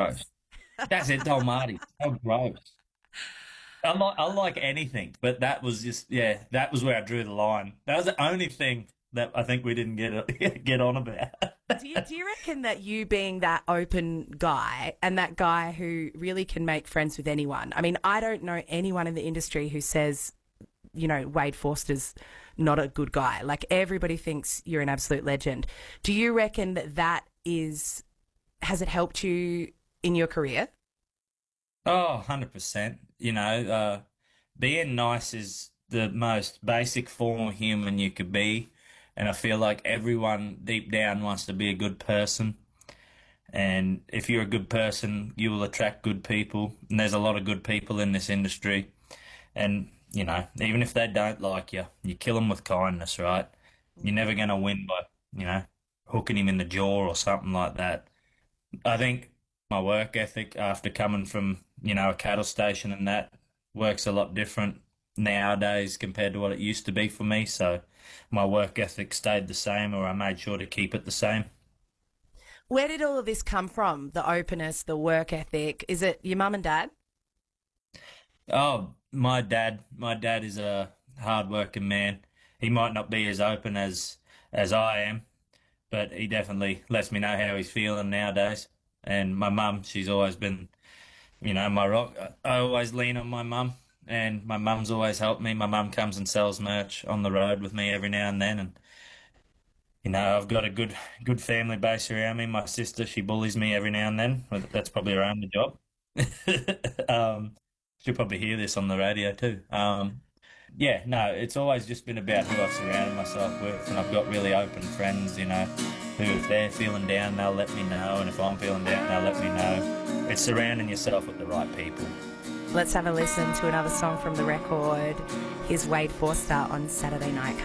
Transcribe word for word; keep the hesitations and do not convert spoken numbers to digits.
gross. That's it, Dalmati. So gross. I like I like anything, but that was just yeah, that was where I drew the line. That was the only thing that I think we didn't get get on about. Do you, do you reckon that you being that open guy and that guy who really can make friends with anyone? I mean, I don't know anyone in the industry who says, you know, Wade Forster's not a good guy. Like, everybody thinks you're an absolute legend. Do you reckon that that is, has it helped you in your career? Oh, one hundred percent. You know, uh, being nice is the most basic form of human you could be. And I feel like everyone deep down wants to be a good person. And if you're a good person, you will attract good people. And there's a lot of good people in this industry. And, you know, even if they don't like you, you kill them with kindness, right? You're never going to win by, you know, hooking him in the jaw or something like that. I think my work ethic after coming from, you know, a cattle station and that works a lot different nowadays compared to what it used to be for me. So my work ethic stayed the same, or I made sure to keep it the same. Where did all of this come from? The openness, the work ethic? Is it your mum and dad? Oh, my dad. My dad is a hard-working man. He might not be as open as as I am, but he definitely lets me know how he's feeling nowadays. And my mum, she's always been, you know, my rock. I always lean on my mum, and my mum's always helped me. My mum comes and sells merch on the road with me every now and then, and you know, I've got a good good family base around me. My sister, she bullies me every now and then. Well, that's probably her only job. um, she'll probably hear this on the radio too. Um, yeah, no, it's always just been about who I've surrounded myself with, and I've got really open friends, you know, who if they're feeling down, they'll let me know, and if I'm feeling down, they'll let me know. It's surrounding yourself with the right people. Let's have a listen to another song from the record. Here's Wade Forster on Saturday Night.